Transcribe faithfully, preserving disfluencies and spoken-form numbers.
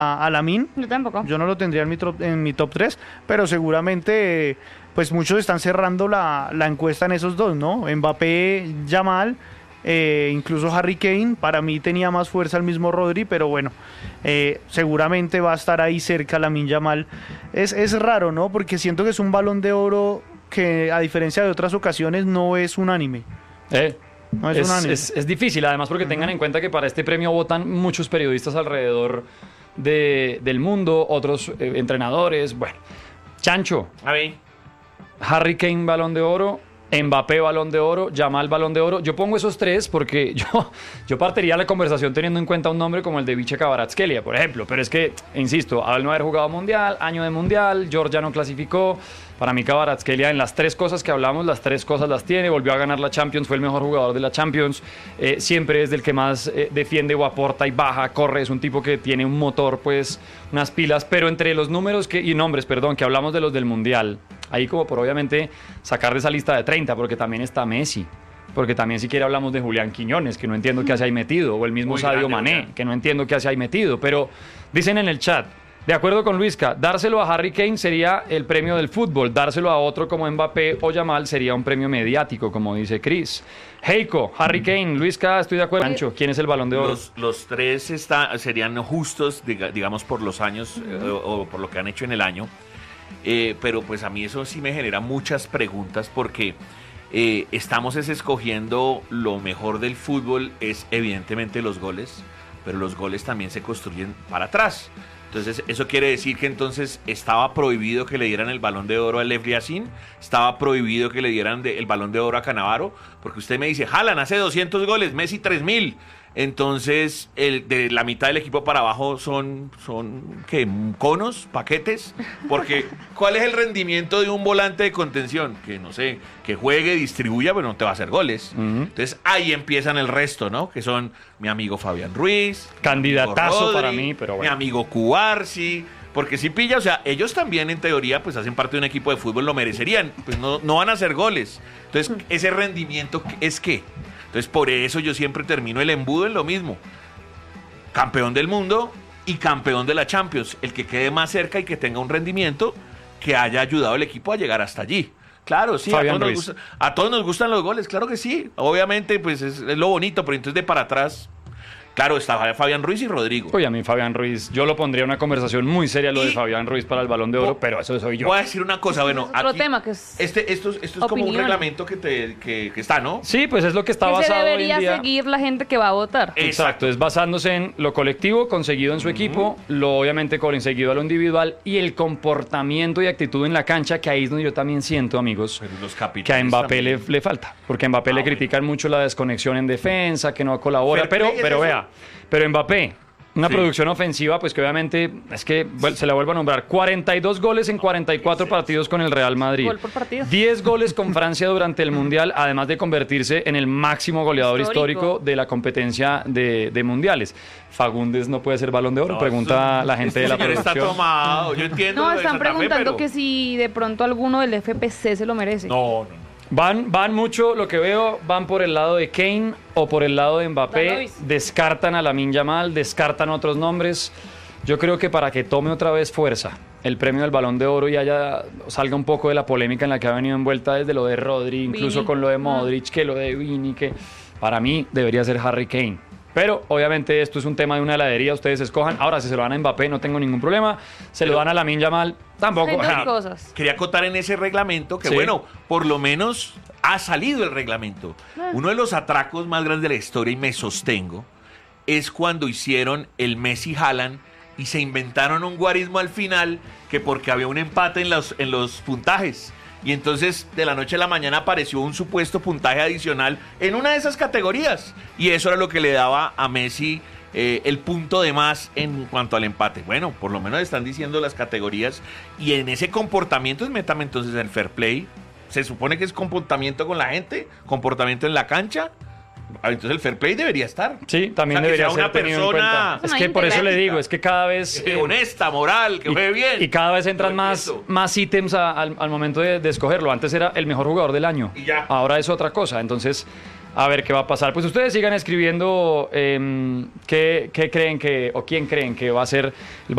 a, a Lamine. Yo tampoco. Yo no lo tendría en mi top, en mi top tres, pero seguramente pues muchos están cerrando la, la encuesta en esos dos, ¿no? Mbappé, Yamal, eh, incluso Harry Kane. Para mí tenía más fuerza el mismo Rodri, pero bueno, eh, seguramente va a estar ahí cerca Lamine Yamal. Es, es raro, ¿no? Porque siento que es un Balón de Oro que, a diferencia de otras ocasiones, no es unánime. Eh. No es, es, unánime. es, es difícil, además porque uh-huh. tengan en cuenta que para este premio votan muchos periodistas alrededor de, del mundo, otros eh, entrenadores. Bueno, Chancho, a ver. Harry Kane, Balón de Oro, Mbappé, Balón de Oro, Yamal, Balón de Oro. Yo pongo esos tres porque yo, yo partiría la conversación teniendo en cuenta un nombre como el de Viche Kvaratskhelia, por ejemplo. Pero es que, insisto, al no haber jugado Mundial, año de Mundial, Georgia no clasificó. Para mí Kvaratskhelia en las tres cosas que hablamos, las tres cosas las tiene, volvió a ganar la Champions, fue el mejor jugador de la Champions, eh, siempre es del que más eh, defiende o aporta y baja, corre, es un tipo que tiene un motor, pues unas pilas, pero entre los números que, y nombres, perdón, que hablamos de los del Mundial, ahí como por obviamente sacar de esa lista de treinta, porque también está Messi, porque también si quiere hablamos de Julián Quiñones, que no entiendo qué hace ahí metido, o el mismo Muy Sadio grande, Mané, Julián. que no entiendo qué hace ahí metido, pero dicen en el chat, de acuerdo con Luisca, dárselo a Harry Kane sería el premio del fútbol, dárselo a otro como Mbappé o Yamal sería un premio mediático, como dice Chris. Heiko, Harry Kane, Luisca, estoy de acuerdo. Ancho, ¿quién es el Balón de Oro? Los, los tres está, serían justos, diga, digamos, por los años eh, o, o por lo que han hecho en el año. Eh, pero pues a mí eso sí me genera muchas preguntas porque eh, estamos es escogiendo lo mejor del fútbol, es evidentemente los goles, pero los goles también se construyen para atrás. Entonces, eso quiere decir que entonces estaba prohibido que le dieran el Balón de Oro a Lev Yashin, estaba prohibido que le dieran de, el Balón de Oro a Cannavaro, porque usted me dice, Haaland hace doscientos goles, Messi tres mil. Entonces, el, de la mitad del equipo para abajo son, son ¿qué? Conos, paquetes, porque ¿cuál es el rendimiento de un volante de contención? Que no sé, que juegue, distribuya, pero no te va a hacer goles. Uh-huh. Entonces, ahí empiezan el resto, ¿no? Que son mi amigo Fabián Ruiz, candidatazo Rodri, para mí, pero bueno. Mi amigo Cubarsi, porque si pilla, o sea, ellos también en teoría pues hacen parte de un equipo de fútbol, lo merecerían, pues no, no van a hacer goles. Entonces, ese rendimiento es ¿qué? Entonces, por eso yo siempre termino el embudo en lo mismo. Campeón del mundo y campeón de la Champions. El que quede más cerca y que tenga un rendimiento que haya ayudado al equipo a llegar hasta allí. Claro, sí, a todos, nos gusta, a todos nos gustan los goles, claro que sí. Obviamente, pues es, es lo bonito, pero entonces de para atrás... Claro, está Fabián Ruiz y Rodrigo. Oye, a mí Fabián Ruiz, yo lo pondría en una conversación muy seria lo y, de Fabián Ruiz para el Balón de Oro, pero eso soy yo. Voy a decir una cosa, bueno, es otro aquí, tema que es este, esto, esto es como un reglamento que, te, que, que está, ¿no? Sí, pues es lo que está que basado se debería hoy en día. seguir la gente que va a votar. Exacto, Exacto, es basándose en lo colectivo conseguido en su uh-huh. equipo, lo obviamente conseguido a lo individual y el comportamiento y actitud en la cancha, que ahí es donde yo también siento, amigos, los que a Mbappé le, le falta, porque a Mbappé ah, le critican bueno. mucho la desconexión en defensa, que no colabora, pero, pero vea, pero Mbappé, una sí. producción ofensiva, pues que obviamente es que bueno, se la vuelvo a nombrar, cuarenta y dos goles en cuarenta y cuatro partidos con el Real Madrid, Gol por partido. diez goles con Francia durante el Mundial, además de convertirse en el máximo goleador histórico, histórico de la competencia de, de mundiales. Fagundes no puede ser Balón de Oro, no, pregunta eso, la gente de la producción. Está tomado, yo entiendo. No, están preguntando Fe, pero... que si de pronto alguno del F P C se lo merece. No, no, no. Van, van mucho, lo que veo, van por el lado de Kane o por el lado de Mbappé, descartan a Lamine Yamal, descartan otros nombres. Yo creo que para que tome otra vez fuerza el premio del Balón de Oro y haya, salga un poco de la polémica en la que ha venido envuelta desde lo de Rodri, incluso Vini. Con lo de Modric, que lo de Vini, que para mí debería ser Harry Kane. Pero obviamente esto es un tema de una heladería, ustedes escojan. Ahora, si se lo dan a Mbappé, no tengo ningún problema. Se Pero, lo dan a Lamine Yamal, tampoco. Hay dos cosas. Quería acotar en ese reglamento que, sí. bueno, por lo menos ha salido el reglamento. Ah. Uno de los atracos más grandes de la historia, y me sostengo, es cuando hicieron el Messi Haaland y se inventaron un guarismo al final que porque había un empate en los, en los puntajes. Y entonces de la noche a la mañana apareció un supuesto puntaje adicional en una de esas categorías. Y eso era lo que le daba a Messi eh, el punto de más en cuanto al empate. Bueno, por lo menos están diciendo las categorías. Y en ese comportamiento, métame entonces el fair play. Se supone que es comportamiento con la gente, comportamiento en la cancha. Entonces el fair play debería estar. Sí, también o sea, debería ser una tenido en cuenta. Es que por eso le digo, es que cada vez... Eh, honesta, moral, que juegue bien. Y cada vez entran más, más ítems a, al, al momento de, de escogerlo. Antes era el mejor jugador del año. Y ya. Ahora es otra cosa. Entonces, a ver qué va a pasar. Pues ustedes sigan escribiendo eh, qué, qué creen que, o quién creen que va a ser el